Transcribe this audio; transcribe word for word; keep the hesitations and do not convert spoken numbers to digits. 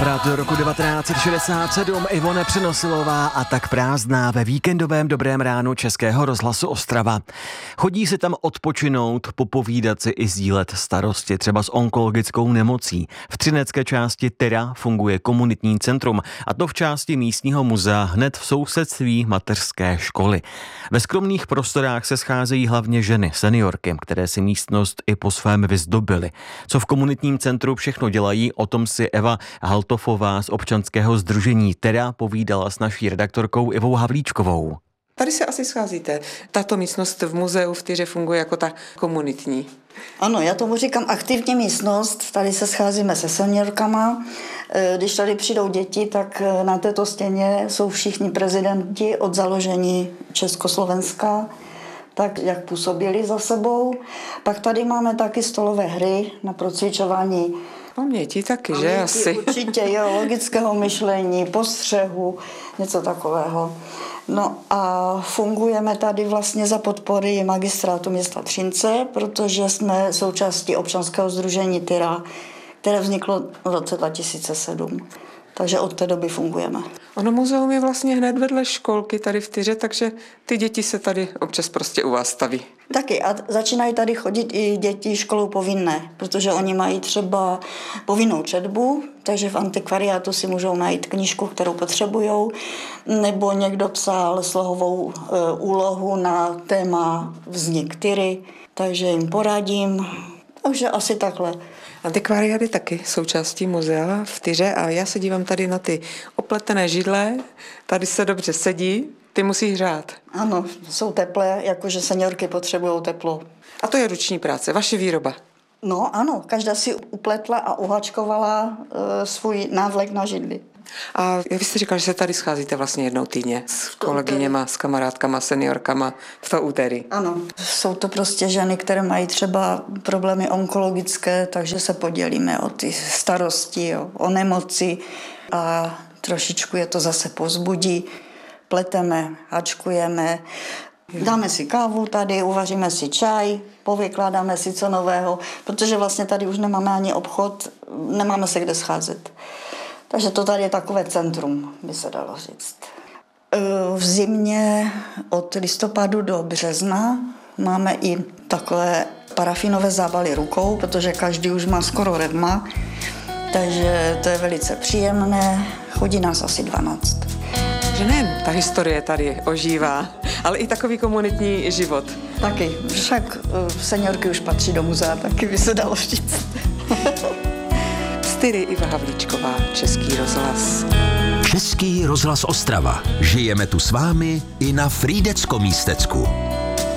Návrat do roku devatenáct set šedesát sedm, Ivone Přenosilová a Tak prázdná ve víkendovém Dobrém ránu Českého rozhlasu Ostrava. Chodí si tam odpočinout, popovídat si i sdílet starosti, třeba s onkologickou nemocí. V třinecké části Tyra funguje komunitní centrum, a to v části místního muzea hned v sousedství mateřské školy. Ve skromných prostorách se scházejí hlavně ženy, seniorky, které si místnost i po svém vyzdobily. Co v komunitním centru všechno dělají, o tom si Eva Haltofová z občanského sdružení Tyra povídala s naší redaktorkou Ivou Havlíčkovou. Tady se asi scházíte. Tato místnost v muzeu v Tyře funguje jako ta komunitní. Ano, já tomu říkám aktivní místnost. Tady se scházíme se seniorkama. Když tady přijdou děti, tak na této stěně jsou všichni prezidenti od založení Československa, tak jak působili za sebou. Pak tady máme taky stolové hry na procvičování paměti taky, že paměti, asi? Určitě, jo, logického myšlení, postřehu, něco takového. No a fungujeme tady vlastně za podpory magistrátu města Třince, protože jsme součástí občanského sdružení Tyra, které vzniklo v roce dva tisíce sedm. Takže od té doby fungujeme. Ono muzeum je vlastně hned vedle školky tady v Tyře, takže ty děti se tady občas prostě u vás staví. Taky a začínají tady chodit i děti školou povinné, protože oni mají třeba povinnou četbu, takže v antikvariátu si můžou najít knížku, kterou potřebujou, nebo někdo psal slohovou e, úlohu na téma vznik Tyry, takže jim poradím, takže asi takhle. Antikvariát je taky součástí muzea v Tyře a já se dívám tady na ty opletené židle, tady se dobře sedí, ty musí hřát. Ano, jsou teplé, jakože seniorky potřebují teplo. A to je ruční práce, vaše výroba? No ano, každá si upletla a uhačkovala e, svůj návlek na židli. A vy jste říkal, že se tady scházíte vlastně jednou týdně s kolegyněma, s kamarádkama, seniorkama v to úterý. Ano, jsou to prostě ženy, které mají třeba problémy onkologické, takže se podělíme o ty starosti, o, o nemoci a trošičku je to zase povzbudí. Pleteme, hačkujeme, dáme si kávu tady, uvaříme si čaj, povykládáme si co nového, protože vlastně tady už nemáme ani obchod, nemáme se kde scházet. Takže to tady je takové centrum, by se dalo říct. V zimě od listopadu do března máme i takové parafinové zábaly rukou, protože každý už má skoro revma, takže to je velice příjemné, chodí nás asi dvanáct. Že nejen ta historie tady ožívá, ale i takový komunitní život. Taky, však seniorky už patří do muzea, taky by se dalo říct. Z Tyry Iva Havlíčková, Český rozhlas. Český rozhlas Ostrava. Žijeme tu s vámi i na Frýdecko-místecku.